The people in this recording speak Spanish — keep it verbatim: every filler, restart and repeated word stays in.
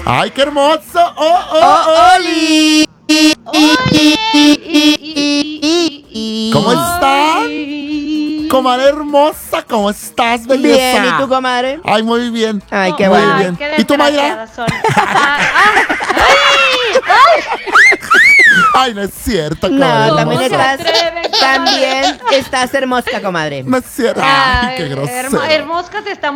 ¡Ay, qué hermoso! ¡Oh, oh, ¡Oh, Oli! ¿Cómo estás? Comadre hermosa, ¿cómo estás, belleza? Bien, ¿y tú, comadre? Ay, muy bien. Ay, qué muy bueno. bien. Qué ¿Y tú, Mayra? desgraciadas son. Ah, ah, Ay, no es cierto, No, comadre también hermosa. estás, también estás hermosa, comadre. No es cierto. Ay, ay, qué hermo- grosero. Hermosca te está